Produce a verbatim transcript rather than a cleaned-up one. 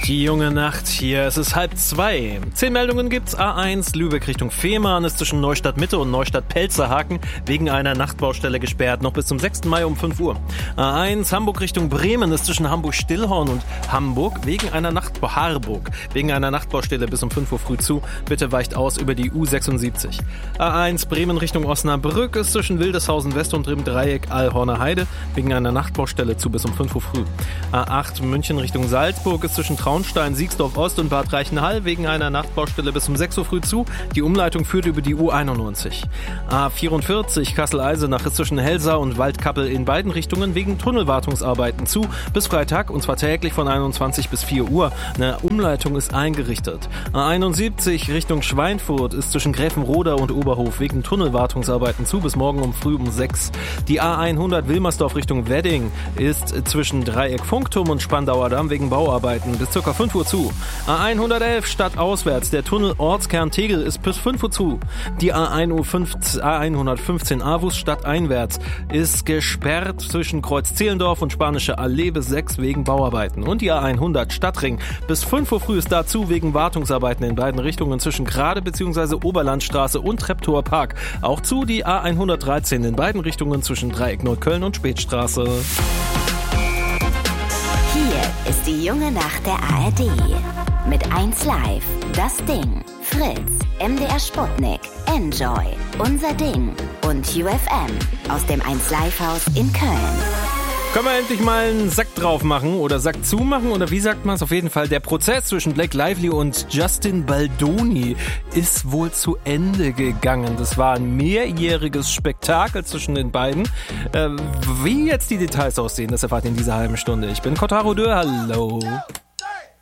Die junge Nacht hier, es ist halb zwei. Zehn Meldungen gibt's. A eins, Lübeck Richtung Fehmarn ist zwischen Neustadt Mitte und Neustadt Pelzerhaken wegen einer Nachtbaustelle gesperrt, noch bis zum sechsten Mai um fünf Uhr. A eins, Hamburg Richtung Bremen ist zwischen Hamburg-Stillhorn und Hamburg wegen einer Nachtbau Harburg, wegen einer Nachtbaustelle bis um fünf Uhr früh zu. Bitte weicht aus über die U sechsundsiebzig. A eins, Bremen Richtung Osnabrück ist zwischen Wildeshausen West und im Dreieck Allhorner Heide wegen einer Nachtbaustelle zu bis um fünf Uhr früh. A acht, München Richtung Salzburg ist zwischen Traunstein, Siegsdorf Ost und Bad Reichenhall wegen einer Nachtbaustelle bis um sechs Uhr früh zu. Die Umleitung führt über die U einundneunzig. A vierundvierzig, Kassel-Eisenach ist zwischen Helsau und Waldkappel in beiden Richtungen wegen Tunnelwartungsarbeiten zu bis Freitag und zwar täglich von einundzwanzig bis vier Uhr. Eine Umleitung ist eingerichtet. A einundsiebzig Richtung Schweinfurt ist zwischen Gräfenroda und Oberhof wegen Tunnelwartungsarbeiten zu bis morgen um früh um sechs. Die A hundert Wilmersdorf Richtung Wedding ist zwischen Dreieck Funkturm und Spandauer Damm wegen Bauarbeiten bis ca. fünf Uhr zu. A hundertelf stadtauswärts, der Tunnel Ortskern Tegel ist bis fünf Uhr zu. Die A hundertfünfzehn Avus stadteinwärts ist gesperrt zwischen Kreuz Zehlendorf und Spanische Allee bis sechs wegen Bauarbeiten. Und die A hundert Stadtring bis fünf Uhr früh ist dazu wegen Wartungsarbeiten in beiden Richtungen zwischen Grade bzw. Oberlandstraße und Treptower Park. Auch zu die A hundertdreizehn in beiden Richtungen zwischen Dreieck Neukölln und Spätstraße. Hier ist die junge Nacht der A R D. Mit eins Live, Das Ding, Fritz, M D R Sputnik, Enjoy, Unser Ding und U F M aus dem eins Live Haus in Köln. Können wir endlich mal einen Sack drauf machen oder Sack zumachen oder wie sagt man es? Auf jeden Fall, der Prozess zwischen Blake Lively und Justin Baldoni ist wohl zu Ende gegangen. Das war ein mehrjähriges Spektakel zwischen den beiden. Äh, wie jetzt die Details aussehen, das erfahrt ihr in dieser halben Stunde. Ich bin Kotaro Dö, hallo.